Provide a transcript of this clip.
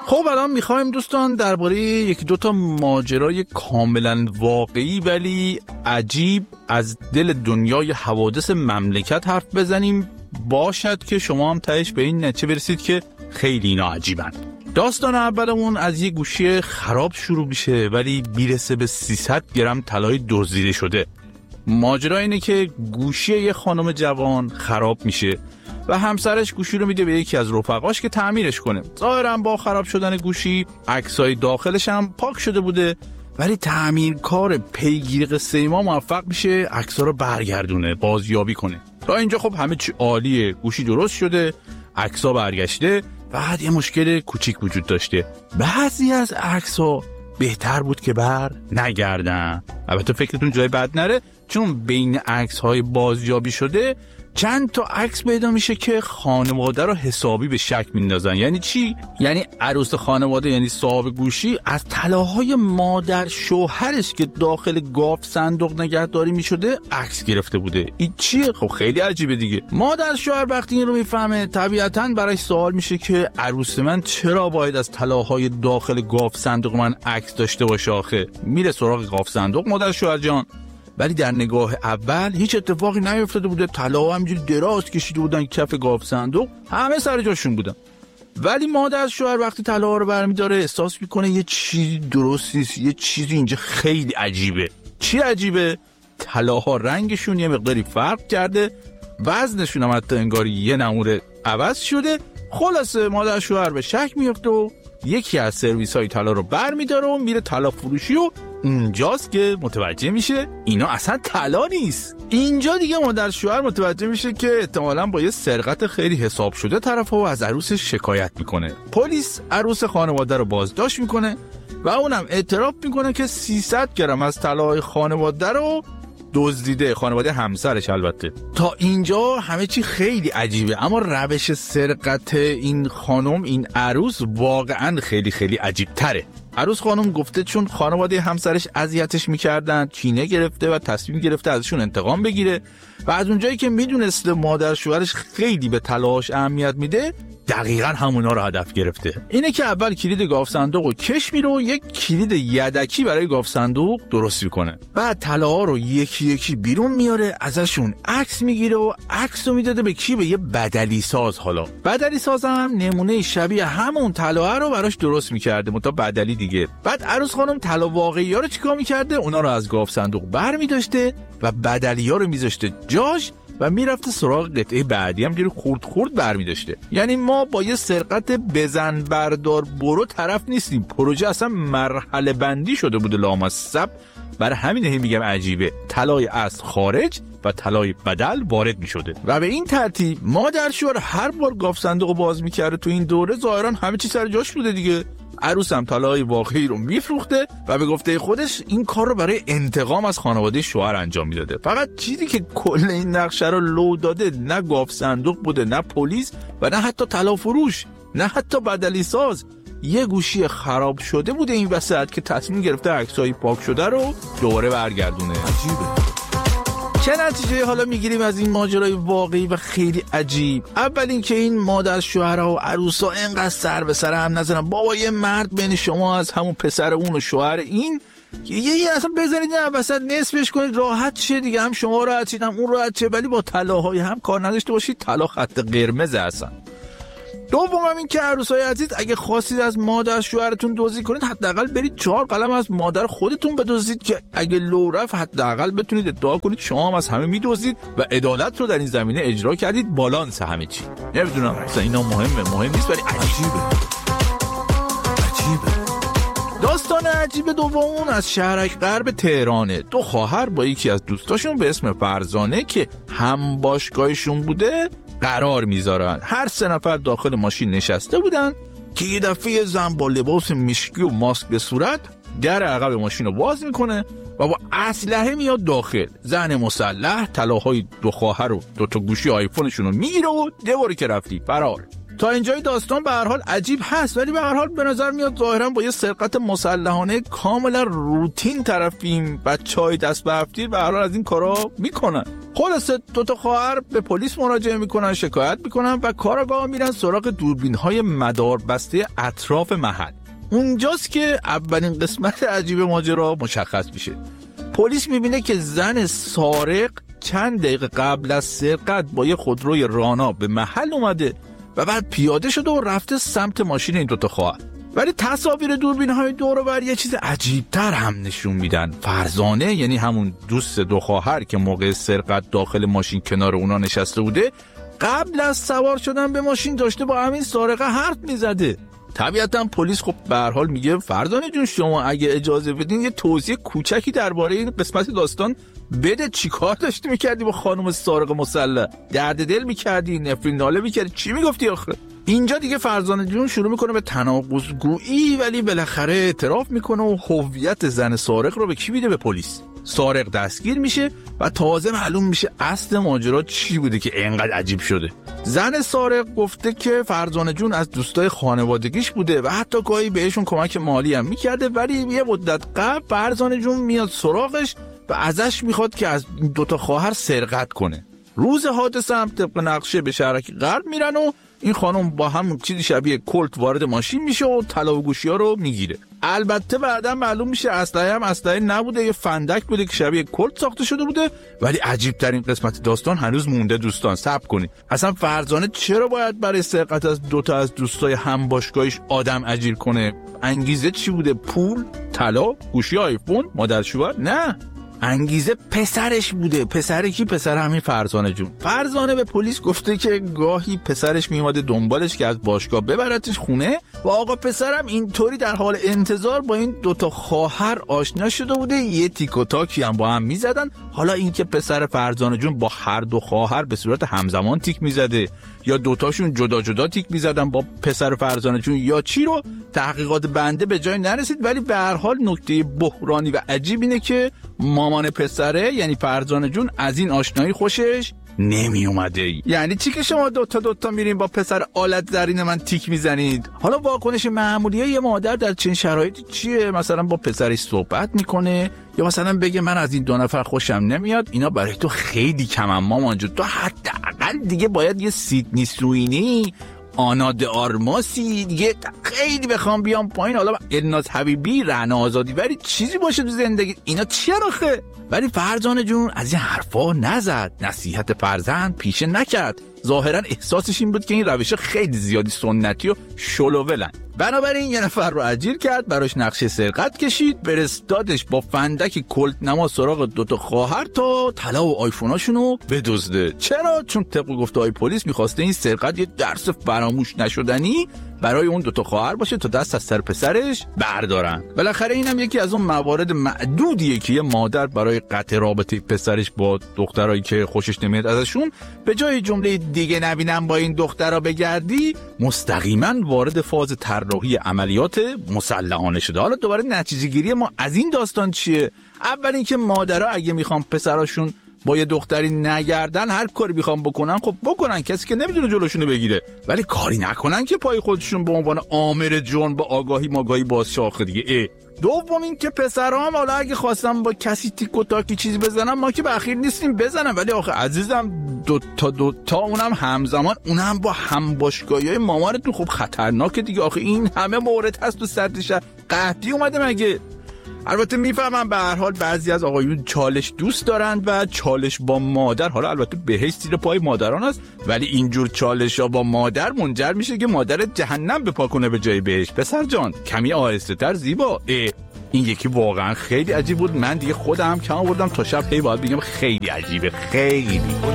خب الان میخوایم دوستان درباره یک دوتا ماجرای کاملا واقعی ولی عجیب از دل دنیای حوادث مملکت حرف بزنیم. باشد که شما هم تهش به این نتیجه برسید که خیلی اینا عجیبن. داستان اولمون از یک گوشی خراب شروع میشه ولی میرسه به 300 گرم طلای دزدیده شده. ماجرا اینه که گوشی یه خانم جوان خراب میشه و همسرش گوشی رو میده به یکی از رفقاش که تعمیرش کنه. ظاهرا با خراب شدن گوشی عکسای داخلش هم پاک شده بوده، ولی تعمیرکار پیگیر قصه ما موفق میشه عکس‌ها رو برگردونه، بازیابی کنه. تا اینجا خب همه چی عالیه، گوشی درست شده، عکس‌ها برگشته. بعد یه مشکل کوچیک وجود داشته. بعضی از عکس‌ها بهتر بود که بر نگردن. البته فکرتون جای بد نره، چون بین عکس‌های بازیابی شده چند تا عکس پیدا میشه که خانواده رو حسابی به شک میندازن. یعنی چی؟ یعنی عروس خانواده، یعنی صاحب گوشی، از طلاهای مادر شوهرش که داخل گاف صندوق نگهداری میشده عکس گرفته بوده. این چیه؟ خب خیلی عجیبه دیگه. مادر شوهر وقتی این رو میفهمه طبیعتاً براش سوال میشه که عروس من چرا باید از طلاهای داخل گاف صندوق من عکس داشته باشه آخه؟ میره سراغ گاف صندوق مادر شوهر جان، ولی در نگاه اول هیچ اتفاقی نیفتاده بوده. طلاها همینجوری دراز کشیده بودن کف گاف صندوق، همه سر جاشون بودن. ولی مادر شوهر وقتی طلاها رو برمی‌داره احساس میکنه یه چیزی درست نیست، یه چیزی اینجا خیلی عجیبه. چی عجیبه؟ طلاها رنگشون یه مقداری فرق کرده، وزنشون هم حتی انگاری یه نموره عوض شده. خلاصه مادر شوهر به شک میفته و یکی از سرویس‌های طلا رو برمی‌داره و میره طلا فروشی و اینجاست که متوجه میشه اینا اصلا طلا نیست. اینجا دیگه مادر شوهر متوجه میشه که احتمالاً با یه سرقت خیلی حساب شده طرف و از عروسش شکایت میکنه. پلیس عروس خانواده رو بازداشت میکنه و اونم اعتراف میکنه که 300 گرم از طلای خانواده رو دزدیده، خانواده همسرش البته. تا اینجا همه چی خیلی عجیبه، اما روش سرقت این خانم، این عروس، واقعا خیلی خیلی عجیب تره. عروس خانم گفته چون خانواده همسرش اذیتش میکردن کینه گرفته و تصمیم گرفته ازشون انتقام بگیره و از اونجایی که میدونسته مادر شوهرش خیلی به طلاهاش اهمیت میده دقیقاً همونا رو هدف گرفته. اینه که اول کلید گاف صندوق رو کش میره و یک کلید یدکی برای گاف صندوق درست میکنه. بعد طلاها رو یکی یکی بیرون میاره، ازشون عکس میگیره و عکس رو میداده به کی؟ به یه بدلی ساز. حالا بدلی ساز هم نمونه شبیه همون طلا رو براش درست میکرده، متا بدلی دیگه. بعد عروس خانم طلا واقعی ها رو چیکار میکرده؟ اونا رو از گاف صندوق برمی‌داشته و بدلی ها رو میذاشته جاش و میرفته سراغ قطعه بعدی، هم دیگه خورد خورد برمی‌داشته. یعنی ما با یه سرقت بزن بردار برو طرف نیستیم، پروژه اصلا مرحله بندی شده بوده لامصب. برای همین میگم عجیبه، طلای اصل خارج و طلای بدل وارد میشده و به این ترتیب مادر شوهر هر بار گاف صندوق باز میکرده تو این دوره ظاهرا همه چی سر جاش بوده دیگه. عروس هم طلای واقعی رو میفروخته و به گفته خودش این کار رو برای انتقام از خانواده شوهر انجام میداده. فقط چیزی که کل این نقشه رو لو داده نه گاف صندوق بوده، نه پلیس و نه حتی طلا فروش، نه حتی بدلی ساز. یه گوشی خراب شده بوده این وسط که تصمیم گرفته عکسای پاک شده رو دوباره برگردونه. عجیبه. چه نتیجه حالا میگیریم از این ماجرای واقعی و خیلی عجیب؟ اول این که این مادر شوهرها و عروسا اینقدر سر به سر هم نزنن. بابا یه مرد بین شما از همون پسر اون و شوهر این یه اصلا بذارید این وسط نصفش کنید راحت شه دیگه، هم شما راحت شید هم اون راحت شه، ولی با طلاهای هم کار نداشته باشید. طلا خط قرمز اصلا. دوم این که عروسای عزیز اگه خواستید از مادر شوهرتون دزدی کنید حداقل برید 4 قلم از مادر خودتون بدزدید که اگه لو رفت حداقل بتونید ادعا کنید شما هم از همه میدزدید و عدالت رو در این زمینه اجرا کردید، بالانس همه چی. نمیدونم اصلا اینا مهم نیست ولی عجیبه. داستان عجیب دوم از شهرک غرب تهرانه. 2 خواهر با یکی از دوستاشون به اسم فرزانه که هم باشگاهشون بوده قرار میذارن. هر 3 نفر داخل ماشین نشسته بودن که یه دفعه زن با لباس مشکی و ماسک به صورت در عقب ماشین رو باز میکنه و با اسلحه میاد داخل. زن مسلح طلاهای 2 خواهر و 2 تا گوشی آیفونشون رو میگیره و دوباره که رفتی فرار. تا اینجای داستان به هر حال عجیب هست، ولی به هر حال به نظر میاد ظاهرا با یه سرقت مسلحانه کاملا روتین طرفیم. بچهای دست به هفتیر به هر حال از این کارا میکنن. خلاصه دوتا خواهر به پلیس مراجعه میکنن، شکایت میکنن و کاراگاه میرن سراغ دوربین‌های مداربسته اطراف محل. اونجاست که اولین قسمت عجیب ماجرا مشخص میشه. پلیس میبینه که زن سارق چند دقیقه قبل از سرقت با یه خودروی رانا به محل اومده و بعد پیاده شده و رفته سمت ماشین این دوتا خواهر. ولی تصاویر دوربین‌های دور و بر یه چیز عجیب‌تر هم نشون میدن. فرزانه، یعنی همون دوست دو خواهر که موقع سرقت داخل ماشین کنار اونا نشسته بوده، قبل از سوار شدن به ماشین داشته با همین سارقه حرف میزده. طبیعتا پلیس خب به هر حال میگه فرزانه جون شما اگه اجازه بدین یه توضیح کوچکی درباره این قسمت داستان بده. چیکار داشتی میکردی با خانم سارق مسلح؟ درد دل میکردی؟ نفرین ناله میکردی؟ چی میگفتی آخه؟ اینجا دیگه فرزانه جون شروع میکنه به تناقض گویی، ولی بالاخره اعتراف میکنه و هویت زن سارق رو به کی میده؟ به پلیس. سارق دستگیر میشه و تازه معلوم میشه اصل ماجرا چی بوده که اینقدر عجیب شده. زن سارق گفته که فرزانه جون از دوستای خانوادگیش بوده و حتی گاهی بهشون کمک مالی هم میکرده، ولی یه مدت قبل فرزانه جون میاد سراغش و ازش میخواد که از دوتا خواهر سرقت کنه. روز حادثه هم طبق نقشه به شهرک غرب میرن و این خانم با هم چیزی شبیه کلت وارد ماشین میشه و طلا و گوشی‌ها رو میگیره. البته بعدا معلوم میشه اسلحه نبوده، یه فندک بوده که شبیه کلت ساخته شده بوده. ولی عجیب ترین قسمت داستان هنوز مونده دوستان. صبر کنید. اصلا فرزانه چرا باید برای سرقت از دوتا از دوستای هم باشگاهیش آدم اجیر کنه؟ انگیزه چی بوده؟ پول؟ طلا؟ گوشی آیفون؟ مادر شوهر؟ نه، انگیزه پسرش بوده. پسر کی؟ پسر همین فرزانه جون. فرزانه به پلیس گفته که گاهی پسرش میومده دنبالش که از باشگاه ببرتش خونه و آقا پسرم اینطوری در حال انتظار با این دوتا خواهر آشنا شده بوده، یه تیک و تاکی هم با هم میزدن. حالا این که پسر فرزانه جون با هر دو خواهر به صورت همزمان تیک میزده یا دوتاشون جدا جدا تیک میزدن با پسر فرزانه جون یا چی رو تحقیقات بنده به جای نرسید. ولی به هر حال نکته بحرانی و عجیب اینه که مامان پسره یعنی فرزانه جون از این آشنایی خوشش نمی اومده. یعنی چی که شما دوتا میرین با پسر آلت زرین من تیک میزنید؟ حالا واکنش معمولیه یه مادر در چنین شرایطی چیه؟ مثلا با پسرش صحبت میکنه یا مثلا بگه من از این دو نفر خوشم نمیاد؟ اینا برای تو خیلی کمم مامان جون. تو حداقل دیگه باید یه سیدنی سوینی، آنا د آرماسی دیگه خیلی بخوام بیام پایین، حالا الناز حبیبی، رعنا آزادی، ولی چیزی باشه تو زندگی. اینا چیه آخه؟ ولی فرزانه جون از این حرفا نزد، نصیحت فرزند پیشه نکرد. ظاهرا احساسش این بود که این روش خیلی زیادی سنتی و شلوولن. بنابراین یه نفر رو اجیر کرد، براش نقشه سرقت کشید، فرستادش با فندک کلت نما سراغ دوتا خواهر تا طلا و آیفوناشونو بدزده. چرا؟ چون طبق گفته های پلیس میخواسته این سرقت یه درس فراموش نشدنی برای اون دوتا خواهر باشه تا دست از سر پسرش بردارن. بالاخره اینم یکی از اون موارد معدودیه که یه مادر برای قطع رابطه پسرش با دخترایی که خوشش نمیاد ازشون به جای جمله دیگه نبینم با این دخترا بگردی مستقیما وارد فاز طراحی عملیات مسلحانه شده. حالا دوباره نتیجه گیری ما از این داستان چیه؟ اول اینکه مادرها اگه میخوان پسراشون با یه دختری نگردن، هر کاری میخوان بکنن خب بکنن، کسی که نمیدونه جلوشونو بگیره، ولی کاری نکنن که پای خودشون به عنوان آمر جرم با آگاهی ماگاهی باز شاخه دیگه. دوم این که پسرام حالا اگه خواستم با کسی تیک و تاکی چیزی بزنم، ما که به اخیر نیستیم بزنم، ولی آخه عزیزم دوتا اونم همزمان، اونم با هم باشگاهی مامانتون، خب خطرناکه دیگه. آخه این همه مورد هست تو سطح شهر، قحطی اومده مگه؟ البته میفهمم به هر حال بعضی از آقایون چالش دوست دارند و چالش با مادر، حالا البته بهش زیر پای مادران است، ولی اینجور چالش ها با مادر منجر میشه که مادر جهنم بپا کنه به جای بهش. پسر جان کمی آهسته تر زیبا. این یکی واقعا خیلی عجیب بود. من دیگه خودم کم آوردم تا شب هی باید بگم خیلی عجیبه، خیلی.